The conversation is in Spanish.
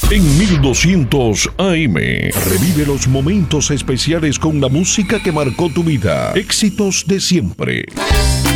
En 1200 AM, revive los momentos especiales con la música que marcó tu vida. Éxitos de siempre.